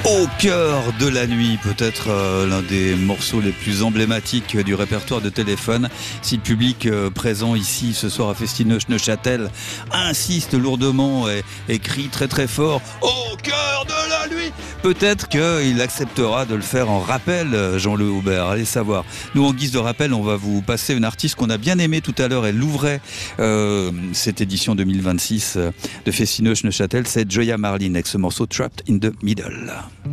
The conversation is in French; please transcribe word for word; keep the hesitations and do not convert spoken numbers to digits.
Au cœur de la nuit, peut-être euh, l'un des morceaux les plus emblématiques du répertoire de Téléphone. Si le public euh, présent ici ce soir à Festineuch Neuchâtel insiste lourdement et, et crie très très fort « Au cœur de la nuit !» peut-être qu'il acceptera de le faire en rappel, Jean-Louis Aubert. Allez savoir. Nous, en guise de rappel, on va vous passer une artiste qu'on a bien aimée tout à l'heure. Elle ouvrait euh, cette édition deux mille vingt-six de Festineuch Neuchâtel. C'est Joya Marlin avec ce morceau « Trapped in the Middle ».